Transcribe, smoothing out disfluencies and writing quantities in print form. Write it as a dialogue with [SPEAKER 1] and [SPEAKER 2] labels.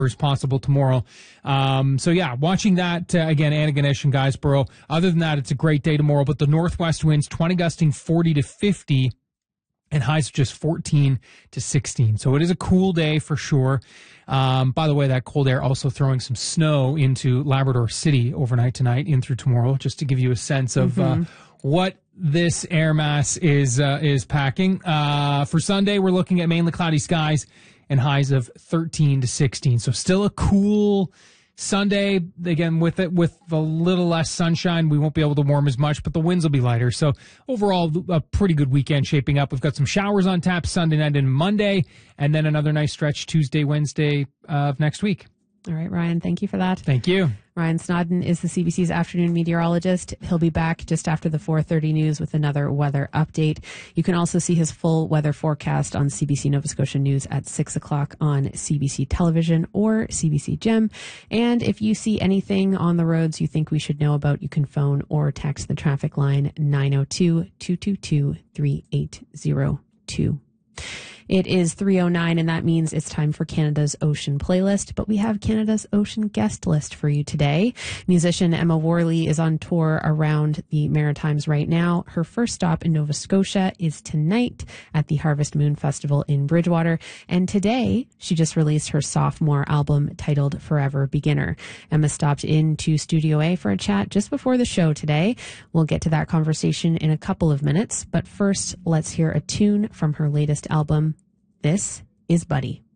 [SPEAKER 1] as possible tomorrow. Watching that again, Antigonish and Guysborough. Other than that, it's a great day tomorrow, but the northwest winds 20 gusting 40 to 50 and highs of just 14 to 16. So it is a cool day for sure. By the way, that cold air also throwing some snow into Labrador City overnight tonight in through tomorrow, just to give you a sense of what this air mass is packing. For Sunday, we're looking at mainly cloudy skies and highs of 13 to 16. So still a cool Sunday. Again, with a little less sunshine, we won't be able to warm as much, but the winds will be lighter. So overall, a pretty good weekend shaping up. We've got some showers on tap Sunday night and Monday, and then another nice stretch Tuesday, Wednesday of next week.
[SPEAKER 2] All right, Ryan, thank you for that.
[SPEAKER 1] Thank you.
[SPEAKER 2] Ryan Snodden is the CBC's afternoon meteorologist. He'll be back just after the 4:30 news with another weather update. You can also see his full weather forecast on CBC Nova Scotia News at 6 o'clock on CBC Television or CBC Gem. And if you see anything on the roads you think we should know about, you can phone or text the traffic line 902-222-3802. It is 3:09, and that means it's time for Canada's Ocean Playlist, but we have Canada's Ocean Guest List for you today. Musician Emma Worley is on tour around the Maritimes right now. Her first stop in Nova Scotia is tonight at the Harvest Moon Festival in Bridgewater, and today she just released her sophomore album titled Forever Beginner. Emma stopped into Studio A for a chat just before the show today. We'll get to that conversation in a couple of minutes, but first, let's hear a tune from her latest album. This is Buddy.